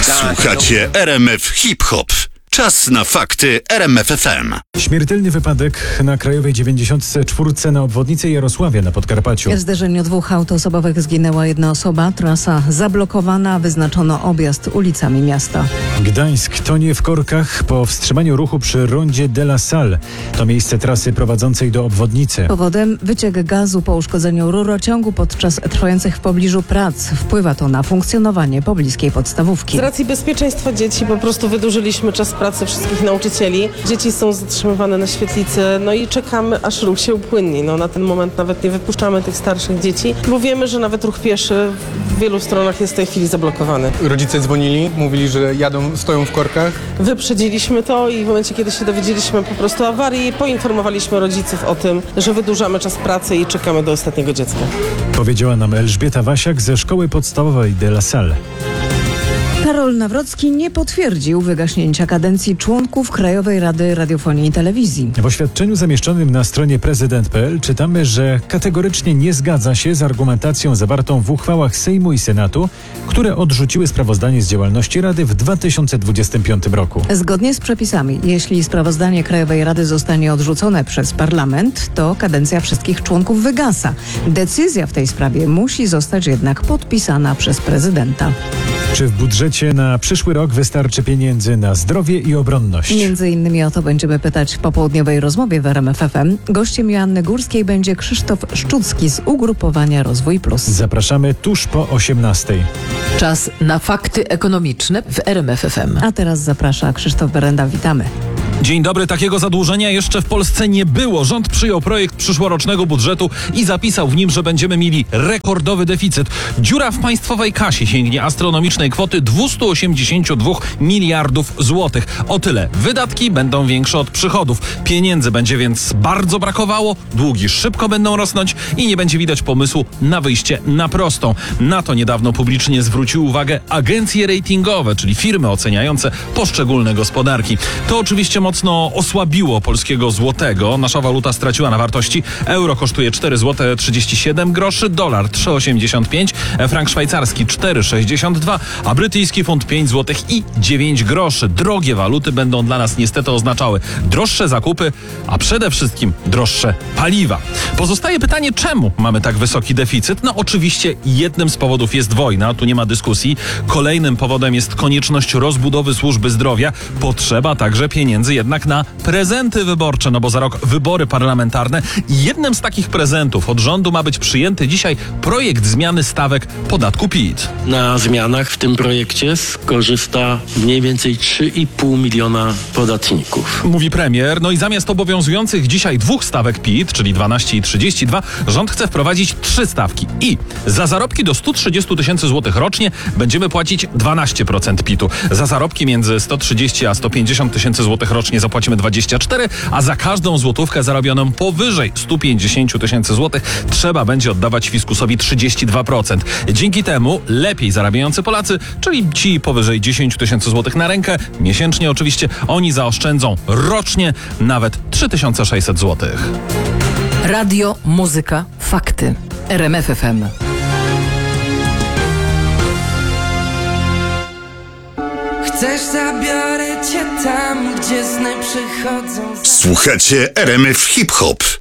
Słuchacie RMF Hip Hop. Czas na fakty RMF FM. Śmiertelny wypadek na Krajowej 94 na obwodnicy Jarosławia na Podkarpaciu. W zderzeniu dwóch aut osobowych zginęła jedna osoba. Trasa zablokowana, wyznaczono objazd ulicami miasta. Gdańsk tonie w korkach po wstrzymaniu ruchu przy rondzie de la Salle. To miejsce trasy prowadzącej do obwodnicy. Powodem wyciek gazu po uszkodzeniu rurociągu podczas trwających w pobliżu prac. Wpływa to na funkcjonowanie pobliskiej podstawówki. Z racji bezpieczeństwa dzieci po prostu wydłużyliśmy czas pracy wszystkich nauczycieli. Dzieci są zatrzymywane na świetlicy, no i czekamy, aż ruch się upłynni. No, na ten moment nawet nie wypuszczamy tych starszych dzieci, bo wiemy, że nawet ruch pieszy w wielu stronach jest w tej chwili zablokowany. Rodzice dzwonili, mówili, że stoją w korkach. Wyprzedziliśmy to i w momencie, kiedy się dowiedzieliśmy po prostu awarii, poinformowaliśmy rodziców o tym, że wydłużamy czas pracy i czekamy do ostatniego dziecka. Powiedziała nam Elżbieta Wasiak ze Szkoły Podstawowej de la Salle. Karol Nawrocki nie potwierdził wygaśnięcia kadencji członków Krajowej Rady Radiofonii i Telewizji. W oświadczeniu zamieszczonym na stronie prezydent.pl czytamy, że kategorycznie nie zgadza się z argumentacją zawartą w uchwałach Sejmu i Senatu, które odrzuciły sprawozdanie z działalności Rady w 2025 roku. Zgodnie z przepisami, jeśli sprawozdanie Krajowej Rady zostanie odrzucone przez parlament, to kadencja wszystkich członków wygasa. Decyzja w tej sprawie musi zostać jednak podpisana przez prezydenta. Czy w budżecie na przyszły rok wystarczy pieniędzy na zdrowie i obronność? Między innymi o to będziemy pytać w popołudniowej rozmowie w RMF FM. Gościem Joanny Górskiej będzie Krzysztof Szczucki z ugrupowania Rozwój Plus. Zapraszamy tuż po 18:00. Czas na fakty ekonomiczne w RMF FM. A teraz zaprasza Krzysztof Berenda. Witamy. Dzień dobry, takiego zadłużenia jeszcze w Polsce nie było. Rząd przyjął projekt przyszłorocznego budżetu i zapisał w nim, że będziemy mieli rekordowy deficyt. Dziura w państwowej kasie sięgnie astronomicznej kwoty 282 miliardów złotych. O tyle wydatki będą większe od przychodów. Pieniędzy będzie więc bardzo brakowało, długi szybko będą rosnąć i nie będzie widać pomysłu na wyjście na prostą. Na to niedawno publicznie zwróciły uwagę agencje ratingowe, czyli firmy oceniające poszczególne gospodarki. To oczywiście mocno osłabiło polskiego złotego. Nasza waluta straciła na wartości. Euro kosztuje 4 zł 37 groszy, dolar 3,85, frank szwajcarski 4,62, a brytyjski funt 5 zł i 9 groszy. Drogie waluty będą dla nas niestety oznaczały droższe zakupy, a przede wszystkim droższe paliwa. Pozostaje pytanie, czemu mamy tak wysoki deficyt? No oczywiście jednym z powodów jest wojna, tu nie ma dyskusji. Kolejnym powodem jest konieczność rozbudowy służby zdrowia. Potrzeba także pieniędzy jednak na prezenty wyborcze, no bo za rok wybory parlamentarne. I jednym z takich prezentów od rządu ma być przyjęty dzisiaj projekt zmiany stawek podatku PIT. Na zmianach w tym projekcie skorzysta mniej więcej 3,5 miliona podatników. Mówi premier, no i zamiast obowiązujących dzisiaj dwóch stawek PIT, czyli 12 i 32, rząd chce wprowadzić 3 stawki. I za zarobki do 130 tysięcy złotych rocznie będziemy płacić 12% PIT-u. Za zarobki między 130 a 150 tysięcy złotych rocznie zapłacimy 24, a za każdą złotówkę zarobioną powyżej 150 tysięcy złotych trzeba będzie oddawać fiskusowi 32%. Dzięki temu lepiej zarabiający Polacy, czyli ci powyżej 10 tysięcy złotych na rękę, miesięcznie oczywiście, oni zaoszczędzą rocznie nawet 3600 złotych. Radio, muzyka, fakty. RMF FM. Chcesz, zabiorę cię tam, gdzie sny przychodzą. Słuchacie RMF Hip Hop.